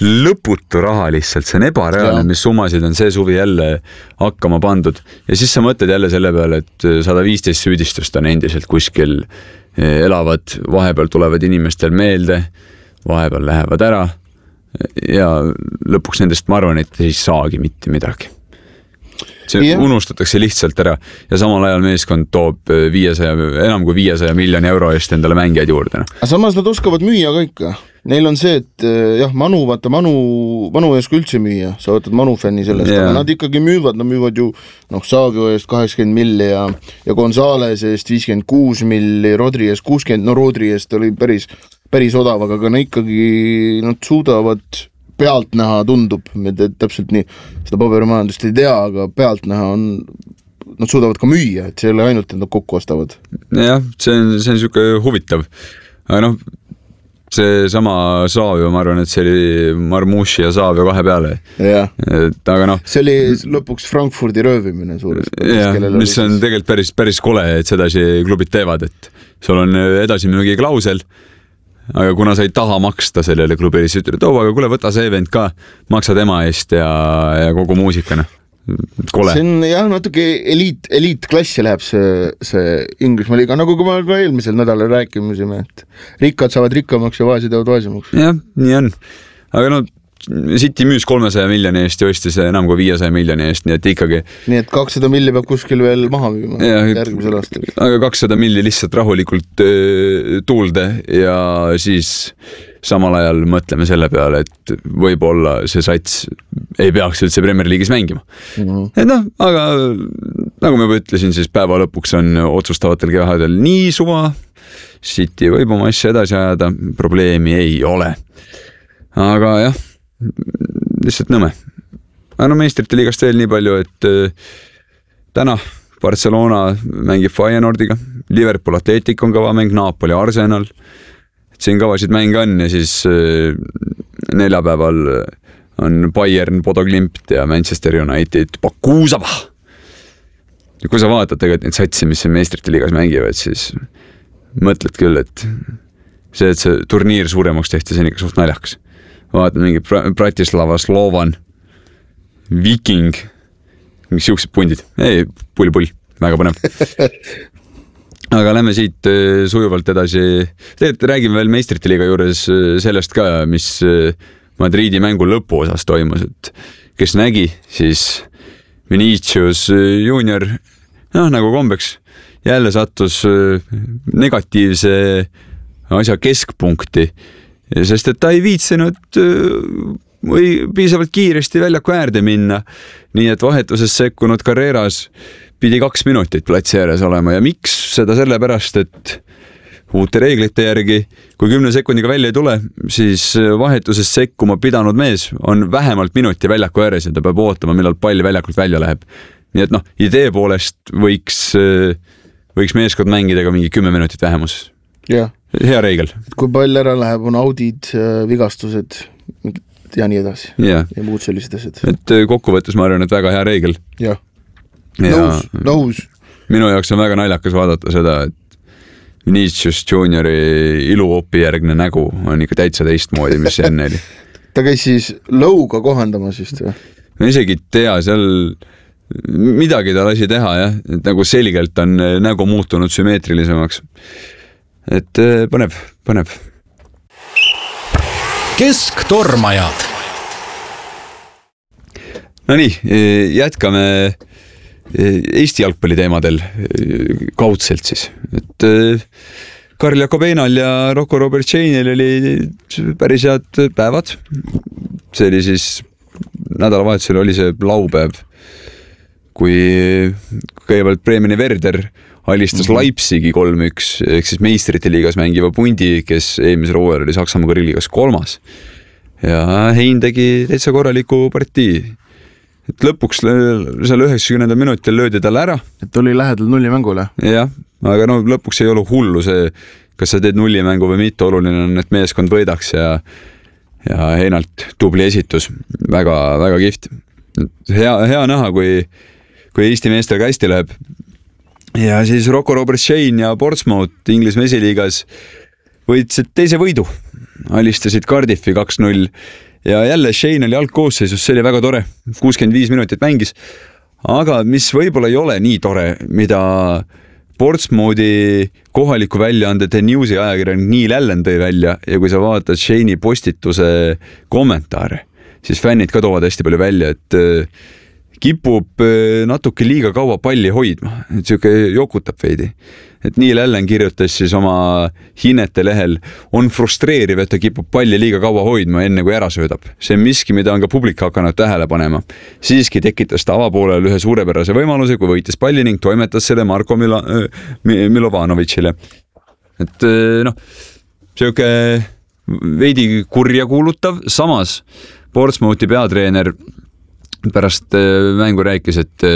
lõputu raha lihtsalt, see on ebareaalne, mis summasid on see suvi jälle hakkama pandud ja siis sa mõtled jälle selle peale, et sada viisteist süüdistust on endiselt kuskil elavad, vahepeal tulevad inimestel meelde, vahepeal lähevad ära ja lõpuks nendest ma arvan, et ei saagi mitte midagi. See yeah. unustatakse lihtsalt ära ja samal ajal meeskond toob viiesaja, enam kui viiesaja miljoni euro eest endale mängijaid juurde. Aga samas nad oskavad müüa ka ikka. Neil on see, et jah, Manu, vaata, Manu, Manu ees üldse müüa, sa võtad Manu fänni sellest, yeah. aga nad ikkagi müüvad, nad müüvad ju noh, Savio eest kaheksakümmend milli ja, ja Gonzales eest viiskümmend kuus milli, Rodri eest kuuskümmend, no Rodri eest oli päris, päris odav, aga nad ikkagi nad suudavad pealt näha tundub, me täpselt nii seda paberimajandust ei tea, aga pealt näha on, nad suudavad ka müüa, et see ei ole ainult, et nad kokku ostavad. Jah, see on, see on siuke huvitav. Aga noh, see sama Saavio, ma arvan, et see oli Marmushi ja Saavio kahe peale. Ja. Et, aga noh, see oli lõpuks Frankfurdi röövimine suures. Ja, mis on siis... tegelikult päris, päris kole, et sedasi klubid teevad, et sul on edasi müügi klausel, aga kuna sa ei taha maksta sellele klubile, siis ütled, oh, aga kuule, võta see event ka, maksa tema eest ja, ja kogu muusikana. Kole. See on jah, natuke eliit, eliitklassi läheb see, see Inglismaa liiga, nagu kui me ka eelmisel nädalal rääkimusime, et rikkad saavad rikkamaks ja vaesed jäävad vaesemaks. Jah, nii on. Aga no City müüs kolmesaja miljoni eest ja ostis enam kui viiesaja miljoni eest, nii et ikkagi... Nii et kakssada milli peab kuskil veel maha müüma ja, järgmisel aastal. Aga kakssada milli lihtsalt rahulikult öö, tuulde ja siis samal ajal mõtleme selle peale, et võib-olla see sats ei peaks üldse Premier League'is mängima. Mm-hmm. Et noh, aga nagu ma juba ütlesin, siis päeva lõpuks on otsustavatel kevadel nii suva, City võib oma asja edasi ajada, probleemi ei ole. Aga jah, lihtsalt nõme. Aga no meistrite liigast veel nii palju, et äh, täna Barcelona mängib Feyenoordiga, Liverpool Atletic on kõva mäng, Napoli Arsenal. Siin kõvasid mänge on ja siis äh, neljapäeval on Bayern Bodo Glimt ja Manchester United Bakusava. Ja kui sa vaatad tegelikult neid satsi, mis meistrite liigas mängivad, siis mõtled küll, et see, et see turniir suuremaks tehti, see on ikka suht naljakas. Vaatad mingi Bratislava, Slovan, Viking, mingi siuksed pundid. Ei, pull, pull, väga põnev. Aga lähme siit sujuvalt edasi. Tegelikult räägime veel meistrite liiga juures sellest ka, mis Madridi mängu lõpu osas toimus. Et kes nägi, siis Vinicius Junior, noh, nagu kombeks, jälle sattus negatiivse asja keskpunkti. Sest et ta ei viitsinud või piisavalt kiiresti väljaku äärde minna. Nii et vahetuses sekkunud Carreras pidi kaks minutit platsi ääres olema. Ja miks seda sellepärast, et uute reeglite järgi, kui kümne sekundiga välja ei tule, siis vahetuses sekkuma pidanud mees on vähemalt minuti väljaku ääres ja ta peab ootama, millal pall väljakult välja läheb. Nii et noh, idee poolest võiks, võiks meeskond mängida ka mingi kümme minutit vähemus. Jah. Hea reegel. Kui pall ära läheb, on audid, vigastused ja nii edasi. Ja, ja muud sellised asjad. Et kokkuvõttes ma arvan, et väga hea reegel. Jah. Nõus, nõus. Minu jaoks on väga naljakas vaadata seda, et Vinicius Juniori iluopi järgne nägu on ikka täitsa teistmoodi, mis enne oli. Ta käis siis lõuga kohandamas just või? Ma isegi tea, seal midagi ta lasi teha, jah. Et nagu selgelt on nägu muutunud sümmeetrilisemaks. Et põnev, põnev. Kesktormajad. No nii, jätkame Eesti jalgpalli teemadel kaudselt siis. Et Karl Jakobeinal ja Rocco Robertšeinil oli päris head päevad. See oli siis, nädalavahetusel oli see laupäev, kui kõigepealt Bremeni Werder alistas mm-hmm. Leipzigi kolm üks, ehk siis meistrite liigas mängiva Pundi, kes eelmisel hooajal oli Saksamaa kõriliigas kolmas. Ja Hein tegi täitsa korraliku partii. Et lõpuks seal üheksakümnendal minutil löödi tal ära. Et oli lähedal nulli mängule. Jah, aga no lõpuks ei ole hullu see, kas sa teed nulli mängu või mitte, oluline on, et meeskond võidaks ja, ja Heinalt tubli esitus. Väga, väga kihvt. Hea, hea näha, kui, kui Eesti meestel hästi läheb. Ja siis Rocco Robertšein ja Portsmouth Inglis mesiliigas võitsid teise võidu. Alistasid Cardiffi kaks null ja jälle Shane oli algkoosseisus, see oli väga tore. kuuskümmend viis minutit mängis. Aga mis võib-olla ei ole nii tore, mida Portsmouthi kohaliku väljaande The Newsi ajakirjanik Neil Allen tõi välja ja kui sa vaatad Shane'i postituse kommentaare, siis fännid ka toovad hästi palju välja, et kipub natuke liiga kaua palli hoidma, et siuke jokutab veidi. Et Neil Allen kirjutas siis oma hinnete lehel, on frustreeriv, et ta kipub palli liiga kaua hoidma enne kui ära söödab. See on miski, mida on ka publik hakanud tähele panema. Siiski tekitas ta avapoolel ühe suurepärase võimaluse, kui võitis palli ning toimetas selle Marko Milo, Milovanovićile. Et noh, siuke veidi kurja kuulutav, samas Portsmouthi peatreener pärast mängu rääkis, et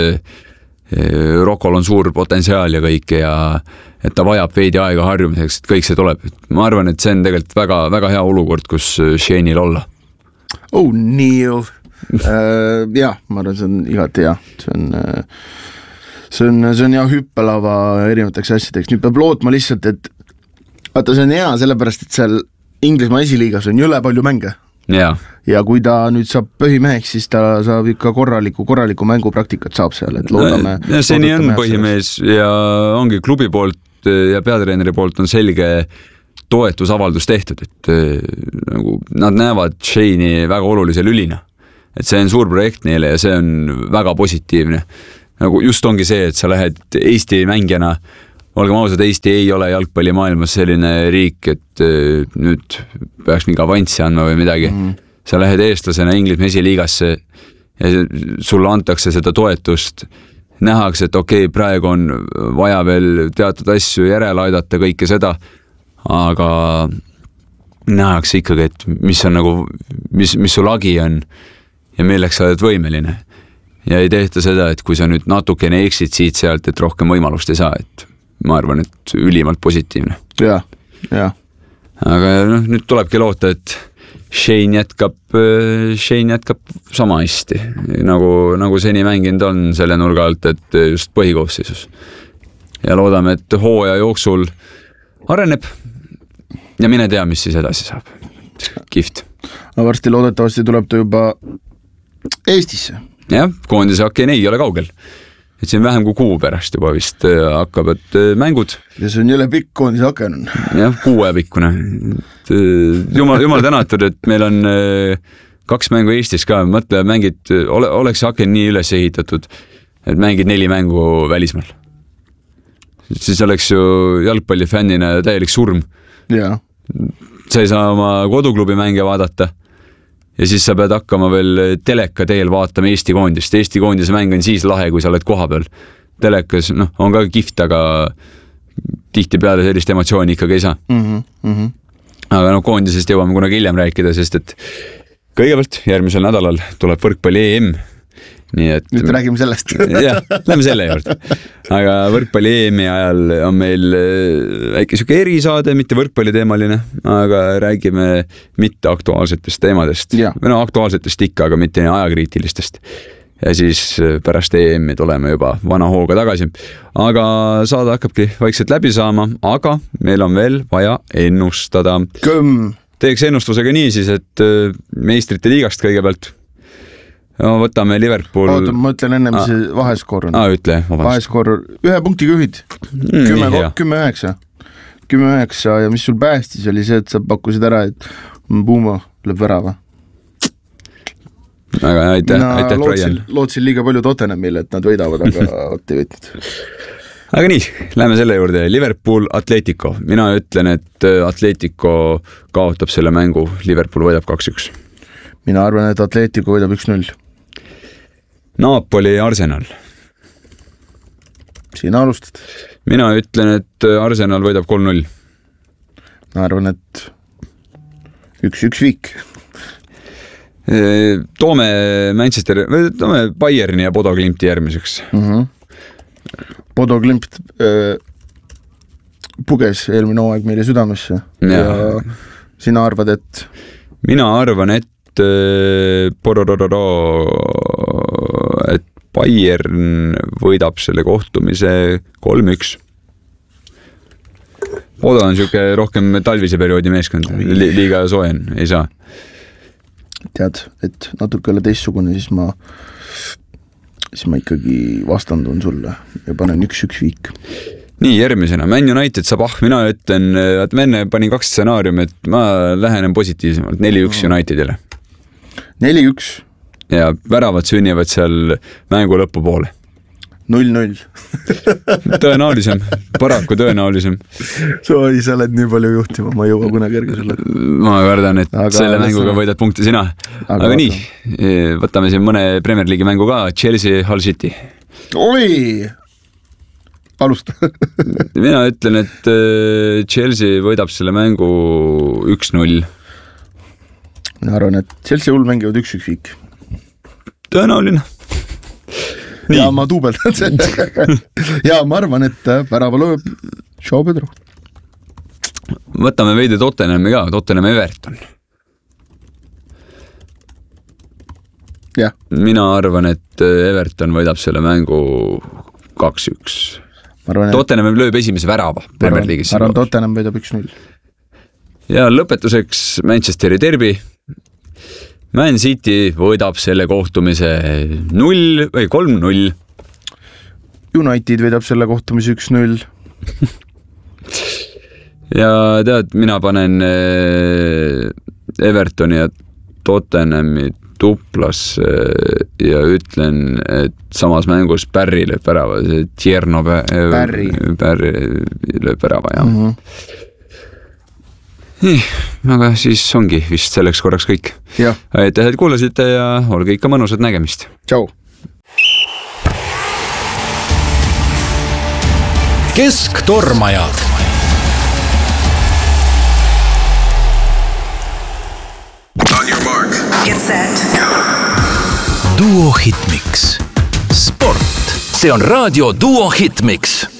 Rokol on suur potentsiaal ja kõik ja et ta vajab veidi aega harjumiseks, et kõik see tuleb. Ma arvan, et see on tegelikult väga, väga hea olukord, kus Shane'il olla. Oh, Neil. uh, jah, ma arvan, see on igati hea. See on, see on, see on hea hüppelava erinevateks asjadeks. Nüüd peab lootma lihtsalt, et vaata, see on hea sellepärast, et seal Inglismaa esiliigas on jõle palju mänge. Ja. ja kui ta nüüd saab põhimeheks, siis ta saab ikka korraliku, korraliku mängupraktikat saab seal, et loodame. Ja see nii on põhimees ja ongi klubi poolt ja peatreeneri poolt on selge toetusavaldus tehtud, et nagu nad näevad Shane'i väga olulise lülina. Et see on suur projekt neile ja see on väga positiivne. Nagu just ongi see, et sa lähed Eesti mängijana, olgem ausad, Eesti ei ole jalgpallimaailmas selline riik, et nüüd peaks mingi avanssi andma või midagi. Mm. Sa lähed eestlasena Inglismaa esiliigasse ja sulle antakse seda toetust. Nähakse, et okei, okay, praegu on vaja veel teatud asju järele aidata, kõike seda, aga nähakse ikkagi, et mis on nagu, mis, mis sul lagi on ja milleks sa oled võimeline. Ja ei tehta seda, et kui sa nüüd natukene eksid siit sealt, et rohkem võimalust ei saa, et ma arvan, et ülimalt positiivne. Ja, ja. Aga noh, nüüd tulebki loota, et Shane jätkab, Shane jätkab sama hästi, nagu, nagu seni mänginud on selle nurga alt, et just põhikoosseisus. Ja loodame, et hooaja jooksul areneb ja mine tea, mis siis edasi saab. Kihvt. No varsti loodetavasti tuleb ta juba Eestisse. Jah, koondise okei, ei ole kaugel. Et siin vähem kui kuu pärast juba vist hakkab, et mängud. Ja see on jõle pikk koondise aken on. Jah, kuue pikkune. Jumal, jumal tänatud, et meil on kaks mängu Eestis ka. Mõtle, mängid, ole, oleks aken nii üles ehitatud, et mängid neli mängu välismaal. Siis oleks ju jalgpallifännina täielik surm. Ja. Sa ei saa oma koduklubi mänge vaadata. Ja siis sa pead hakkama veel teleka teel vaatama Eesti koondist. Eesti koondise mäng on siis lahe, kui sa oled koha peal. Telekas noh, on ka kihvt, aga tihti peale sellist emotsiooni ikkagi ei saa. Mm-hmm, mm-hmm. Aga no koondisest jõuame kunagi hiljem rääkida, sest et kõigepealt järgmisel nädalal tuleb võrkpalli E M. Nii et, nüüd räägime sellest. jah, lähme selle juurde. Aga võrkpalli E M-i ajal on meil väike siuke erisaade, mitte võrkpalliteemaline, aga räägime mitte aktuaalsetest teemadest. Või no aktuaalsetest ikka, aga mitte ajakriitilistest. Ja siis pärast E M-i tuleme juba vana hooga tagasi. Aga saada hakkabki vaikselt läbi saama, aga meil on veel vaja ennustada. Kõmm. Teeks ennustusega nii siis, et meistrite liigast kõigepealt. No, võtame Liverpool. Oota, ma ütlen enne, mis see vaheskoor on. Aa, ütle, vabast. Vaheskoor, ühe punktiga ühid. kümme üheksa. kümme üheksa ja mis sul päästis oli see, et sa pakkusid ära, et Mbumo lööb värava. Aga aitäh, aitäh, Brian. Lootsin liiga palju Tottenhamile, et nad võidavad, aga otti võtnud. Aga nii, lähme selle juurde. Liverpool, Atletico. Mina ütlen, et Atletico kaotab selle mängu. Liverpool võidab kaks üks. Mina arvan, et Atletico võidab üks null. Napoli, Arsenal. Sina alustad. Mina ütlen, et Arsenal võidab kolm null. Ma arvan, et üks üks viik. Toome Manchester, toome Bayerni ja Bodo Glimti järgmiseks. Mm-hmm. Bodo Glimt äh, puges eelmine hooaeg meile südamesse. Ja. ja sina arvad, et? Mina arvan, et Pororororo, et Bayern võidab selle kohtumise kolm üks. Bodo on siuke rohkem talvise perioodi meeskond, Li liiga soojen, ei saa. Tead, et natuke ole teistsugune, siis ma siis ma ikkagi vastandun sulle ja panen üks üks viik. Nii, järgmisena, Man United saab, ah, mina ütlen, et ma enne panin kaks stsenaariumi, et ma lähenen positiivsemalt, neli üks Unitedile. neli üks. Ja väravad sünnivad seal mängu lõpu poole. null null. Tõenäolisem, paraku tõenäolisem. Soi, sa oled nii palju juhtima, ma ei jõua kunagi järgi sulle. Ma kardan, et aga selle mänguga võidad punkti sina. Aga, aga nii, võtame siin mõne Premier League'i mängu ka, Chelsea, Hull City. Oi! Alusta. Mina ütlen, et Chelsea võidab selle mängu üks null. mina arvan, et Chelsea hull mängivad üks-üks viik. Tõenäoline. Nii. Ja ma duubeldan selle. Ja ma arvan, et värava lööb Joao Pedro. Võtame veidi Tottenhami ka, Tottenham Everton. Ja. Mina arvan, et Everton võidab selle mängu kaks-üks. Tottenham lööb esimese värava Premier League'is. Ma arvan, Tottenham võidab üks-null. Ja lõpetuseks Manchesteri derbi. Man City võidab selle kohtumise null või kolm-null. United võidab selle kohtumise üks-null. Ja tead, mina panen Evertoni ja Tottenhami tuplasse ja ütlen, et samas mängus Barry lööb värava, see Tierno Barry, Barry lööb värava, jah. Mm-hmm. Nii, aga siis ongi vist selleks korraks kõik. Ja. Aitäh, et kuulasite ja olge ikka mõnusad nägemist. Tšau! Kesktormajad. On your mark. Get set. Duo Hitmix. Sport. See on raadio Duo Hitmix.